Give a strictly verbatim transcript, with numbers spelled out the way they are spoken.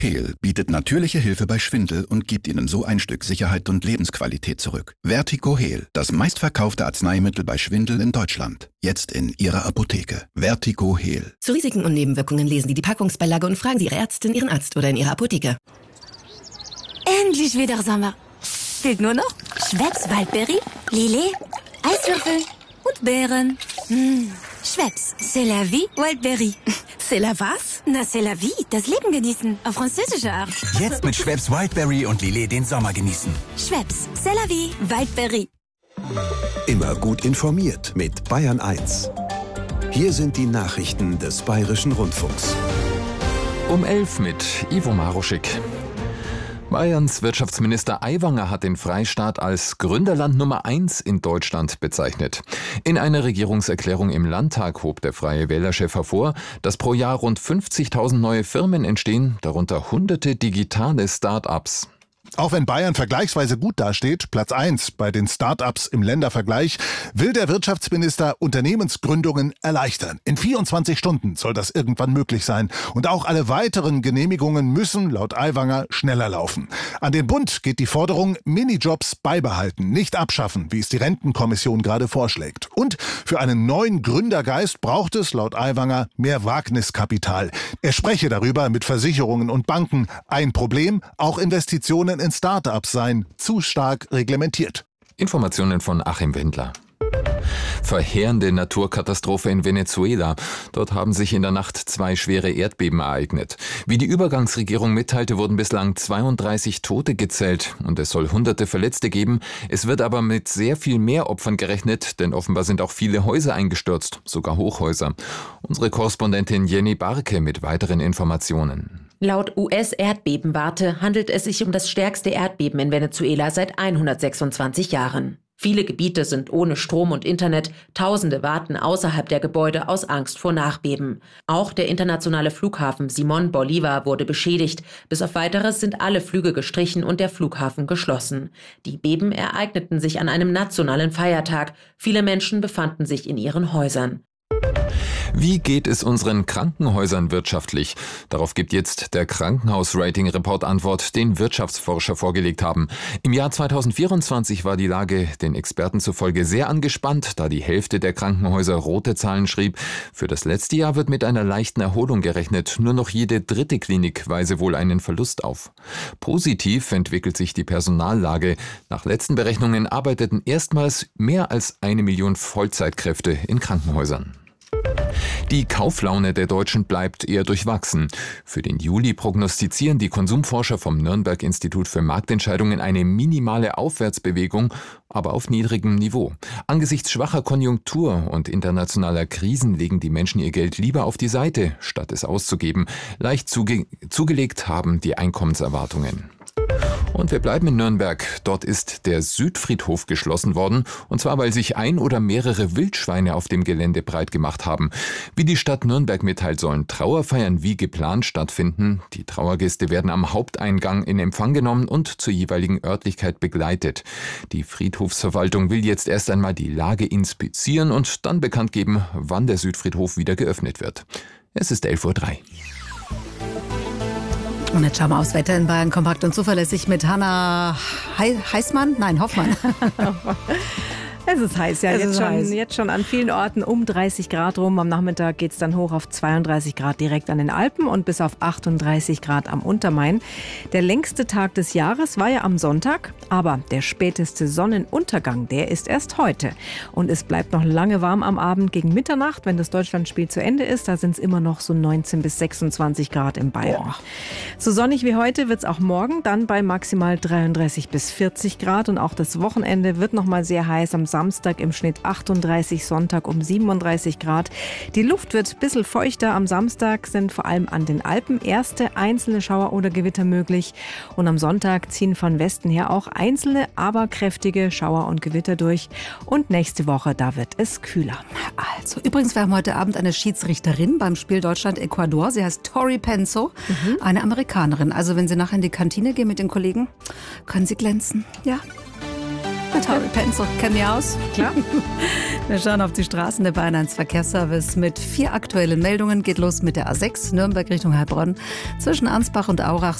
Hehl bietet natürliche Hilfe bei Schwindel und gibt Ihnen so ein Stück Sicherheit und Lebensqualität zurück. Vertigo Hehl, das meistverkaufte Arzneimittel bei Schwindel in Deutschland. Jetzt in Ihrer Apotheke. Vertigo Hehl. Zu Risiken und Nebenwirkungen lesen Sie die Packungsbeilage und fragen Sie Ihre Ärztin, Ihren Arzt oder in Ihrer Apotheke. Endlich wieder Sommer. Fehlt nur noch Schweppes Waldberry, Lillet, Eiswürfel und Beeren. Mmh. Schweppes, c'est la vie, Wildberry. C'est la was? Na, c'est la vie, das Leben genießen, auf französische Art. Jetzt mit Schweppes Wildberry und Lillet den Sommer genießen. Schweppes, c'est la vie, Wildberry. Immer gut informiert mit Bayern eins. Hier sind die Nachrichten des Bayerischen Rundfunks. Um elf mit Ivo Maruschik. Bayerns Wirtschaftsminister Aiwanger hat den Freistaat als Gründerland Nummer eins in Deutschland bezeichnet. In einer Regierungserklärung im Landtag hob der Freie Wähler-Chef hervor, dass pro Jahr rund fünfzigtausend neue Firmen entstehen, darunter hunderte digitale Start-ups. Auch wenn Bayern vergleichsweise gut dasteht, Platz eins bei den Start-ups im Ländervergleich, will der Wirtschaftsminister Unternehmensgründungen erleichtern. In vierundzwanzig Stunden soll das irgendwann möglich sein. Und auch alle weiteren Genehmigungen müssen laut Aiwanger schneller laufen. An den Bund geht die Forderung, Minijobs beibehalten, nicht abschaffen, wie es die Rentenkommission gerade vorschlägt. Und für einen neuen Gründergeist braucht es laut Aiwanger mehr Wagniskapital. Er spreche darüber mit Versicherungen und Banken. Ein Problem, auch Investitionen in Start-ups seien zu stark reglementiert. Informationen von Achim Wendler. Verheerende Naturkatastrophe in Venezuela. Dort haben sich in der Nacht zwei schwere Erdbeben ereignet. Wie die Übergangsregierung mitteilte, wurden bislang zweiunddreißig Tote gezählt und es soll hunderte Verletzte geben. Es wird aber mit sehr viel mehr Opfern gerechnet, denn offenbar sind auch viele Häuser eingestürzt, sogar Hochhäuser. Unsere Korrespondentin Jenny Barke mit weiteren Informationen. Laut U S-Erdbebenwarte handelt es sich um das stärkste Erdbeben in Venezuela seit hundertsechsundzwanzig Jahren. Viele Gebiete sind ohne Strom und Internet, Tausende warten außerhalb der Gebäude aus Angst vor Nachbeben. Auch der internationale Flughafen Simón Bolívar wurde beschädigt. Bis auf Weiteres sind alle Flüge gestrichen und der Flughafen geschlossen. Die Beben ereigneten sich an einem nationalen Feiertag. Viele Menschen befanden sich in ihren Häusern. Wie geht es unseren Krankenhäusern wirtschaftlich? Darauf gibt jetzt der Krankenhaus-Rating-Report Antwort, den Wirtschaftsforscher vorgelegt haben. Im Jahr zweitausendvierundzwanzig war die Lage den Experten zufolge sehr angespannt, da die Hälfte der Krankenhäuser rote Zahlen schrieb. Für das letzte Jahr wird mit einer leichten Erholung gerechnet. Nur noch jede dritte Klinik weise wohl einen Verlust auf. Positiv entwickelt sich die Personallage. Nach letzten Berechnungen arbeiteten erstmals mehr als eine Million Vollzeitkräfte in Krankenhäusern. Die Kauflaune der Deutschen bleibt eher durchwachsen. Für den Juli prognostizieren die Konsumforscher vom Nürnberg-Institut für Marktentscheidungen eine minimale Aufwärtsbewegung, aber auf niedrigem Niveau. Angesichts schwacher Konjunktur und internationaler Krisen legen die Menschen ihr Geld lieber auf die Seite, statt es auszugeben. Leicht zuge- zugelegt haben die Einkommenserwartungen. Und wir bleiben in Nürnberg. Dort ist der Südfriedhof geschlossen worden, und zwar weil sich ein oder mehrere Wildschweine auf dem Gelände breit gemacht haben. Wie die Stadt Nürnberg mitteilt, sollen Trauerfeiern wie geplant stattfinden. Die Trauergäste werden am Haupteingang in Empfang genommen und zur jeweiligen Örtlichkeit begleitet. Die Friedhofsverwaltung will jetzt erst einmal die Lage inspizieren und dann bekannt geben, wann der Südfriedhof wieder geöffnet wird. Es ist elf Uhr drei. Und jetzt schauen wir aufs Wetter in Bayern, kompakt und zuverlässig mit Hanna He- Heißmann? Nein, Hoffmann. Es ist heiß, ja. Es Jetzt, ist schon, heiß. jetzt schon an vielen Orten um dreißig Grad rum. Am Nachmittag geht es dann hoch auf zweiunddreißig Grad direkt an den Alpen und bis auf achtunddreißig Grad am Untermain. Der längste Tag des Jahres war ja am Sonntag, aber der späteste Sonnenuntergang, der ist erst heute. Und es bleibt noch lange warm am Abend gegen Mitternacht, wenn das Deutschlandspiel zu Ende ist. Da sind es immer noch so neunzehn bis sechsundzwanzig Grad in Bayern. Boah. So sonnig wie heute wird es auch morgen, dann bei maximal dreiunddreißig bis vierzig Grad. Und auch das Wochenende wird noch mal sehr heiß. Am Samstag im Schnitt achtunddreißig, Sonntag um siebenunddreißig Grad. Die Luft wird ein bisschen feuchter. Am Samstag sind vor allem an den Alpen erste einzelne Schauer oder Gewitter möglich. Und am Sonntag ziehen von Westen her auch einzelne, aber kräftige Schauer und Gewitter durch. Und nächste Woche, da wird es kühler. Also, übrigens, wir haben heute Abend eine Schiedsrichterin beim Spiel Deutschland-Ecuador. Sie heißt Tori Penso, mhm. eine Amerikanerin. Also, wenn Sie nachher in die Kantine gehen mit den Kollegen, können Sie glänzen. Ja. Mit Tori Penzo. Kennen wir aus? Klar. Wir schauen auf die Straßen. Der Bayern eins Verkehrsservice mit vier aktuellen Meldungen. Geht los mit der A sechs, Nürnberg Richtung Heilbronn. Zwischen Ansbach und Aurach